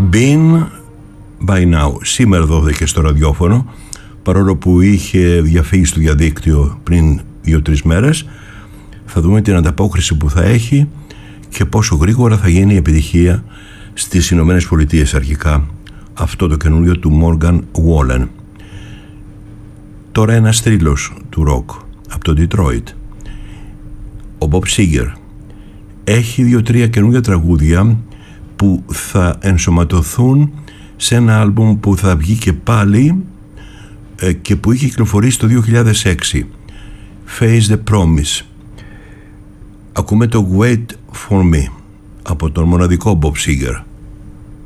Been by now. Σήμερα δόθηκε στο ραδιόφωνο, παρόλο που είχε διαφύγει στο διαδίκτυο πριν 2-3 μέρες. Θα δούμε την ανταπόκριση που θα έχει και πόσο γρήγορα θα γίνει η επιτυχία στις Ηνωμένες Πολιτείες αρχικά αυτό το καινούριο του Morgan Wallen. Τώρα ένας θρύλος του ροκ από το Detroit, ο Bob Seger, έχει 2-3 καινούργια τραγούδια που θα ενσωματωθούν σε ένα άλμπουμ που θα βγει και πάλι και που είχε κυκλοφορήσει το 2006, Face the Promise. Ακούμε το Wait for Me από τον μοναδικό Bob Seger.